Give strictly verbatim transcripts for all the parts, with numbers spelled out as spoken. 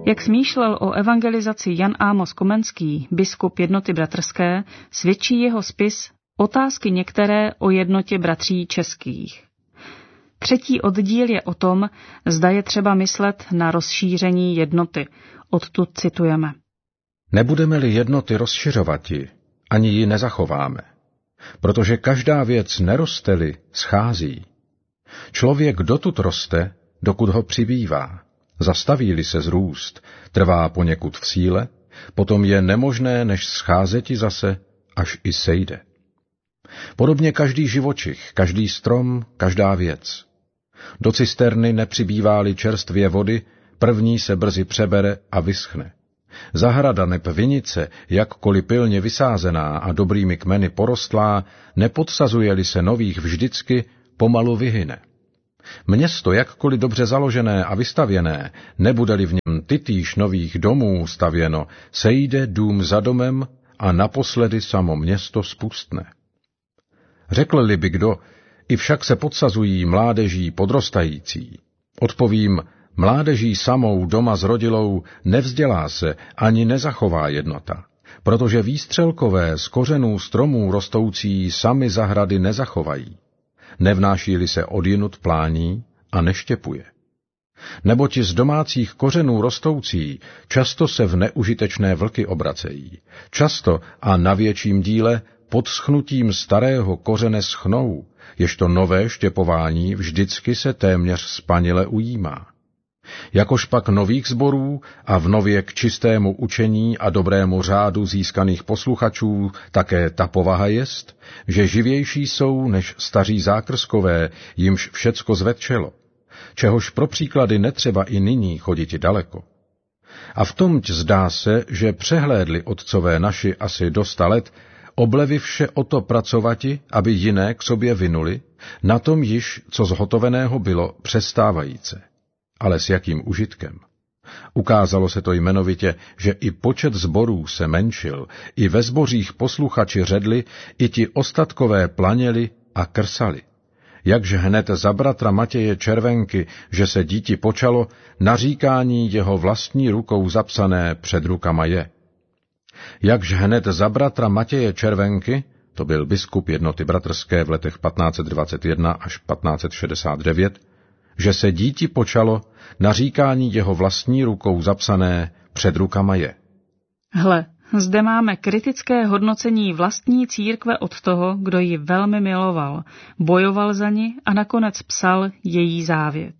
Jak smýšlel o evangelizaci Jan Amos Komenský, biskup Jednoty bratrské, svědčí jeho spis Otázky některé o jednotě bratří českých. Třetí oddíl je o tom, zda je třeba myslet na rozšíření jednoty. Odtud citujeme. Nebudeme-li jednoty rozšiřovati, ani ji nezachováme, protože každá věc neroste-li, schází. Člověk dotud roste, dokud ho přibývá. Zastaví-li se zrůst, trvá poněkud v síle, potom je nemožné, než scházeti zase, až i sejde. Podobně každý živočich, každý strom, každá věc. Do cisterny nepřibývá-li čerstvě vody, první se brzy přebere a vyschne. Zahrada neb vinice, jakkoliv pilně vysázená a dobrými kmeny porostlá, nepodsazuje-li se nových vždycky, pomalu vyhyne. Město, jakkoliv dobře založené a vystavěné, nebude-li v něm tytýž nových domů stavěno, sejde dům za domem a naposledy samo město spustne. Řekl-li by kdo, i však se podsazují mládeží podrostající. Odpovím, mládeží samou doma zrodilou nevzdělá se ani nezachová jednota, protože výstřelkové z kořenů stromů rostoucí sami zahrady nezachovají. Nevnáší-li se odjinud plání a neštěpuje. Neboť z domácích kořenů rostoucí často se v neužitečné vlky obracejí. Často a na větším díle pod schnutím starého kořene schnou, ježto nové štěpování vždycky se téměř spanile ujímá. Jakož pak nových sborů a v nově k čistému učení a dobrému řádu získaných posluchačů také ta povaha jest, že živější jsou než staří zákrskové, jimž všecko zvetčelo, čehož pro příklady netřeba i nyní choditi daleko. A v tomť zdá se, že přehlédli otcové naši asi do sta let, oblevivše o to pracovati, aby jiné k sobě vinuli, na tom již, co zhotoveného bylo, přestávajíce. Ale s jakým užitkem? Ukázalo se to jmenovitě, že i počet zborů se menšil, i ve zbořích posluchači ředli, i ti ostatkové planěli a krsali. Jakž hned za bratra Matěje Červenky, že se díti počalo, naříkání jeho vlastní rukou zapsané před rukama je. Jakž hned za bratra Matěje Červenky, to byl biskup Jednoty bratrské v letech patnáct set dvacet jedna až patnáct set šedesát devět, že se díti počalo, naříkání jeho vlastní rukou zapsané před rukama je. Hle, zde máme kritické hodnocení vlastní církve od toho, kdo ji velmi miloval, bojoval za ni a nakonec psal její závěť.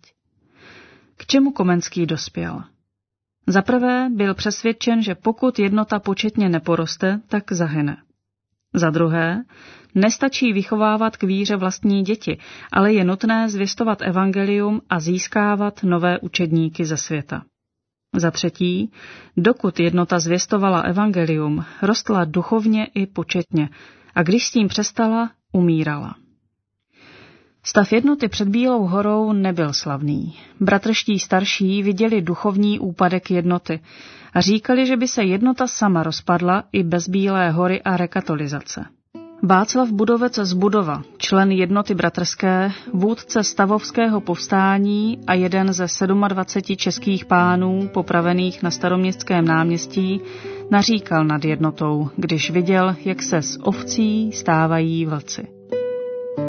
K čemu Komenský dospěl? Za prvé byl přesvědčen, že pokud jednota početně neporoste, tak zahyne. Za druhé, nestačí vychovávat k víře vlastní děti, ale je nutné zvěstovat evangelium a získávat nové učedníky ze světa. Za třetí, dokud jednota zvěstovala evangelium, rostla duchovně i početně a když s tím přestala, umírala. Stav jednoty před Bílou horou nebyl slavný. Bratrští starší viděli duchovní úpadek jednoty a říkali, že by se jednota sama rozpadla i bez Bílé hory a rekatolizace. Václav Budovec z Budova, člen Jednoty bratrské, vůdce stavovského povstání a jeden ze dvaceti sedmi českých pánů popravených na Staroměstském náměstí, naříkal nad jednotou, když viděl, jak se z ovcí stávají vlci.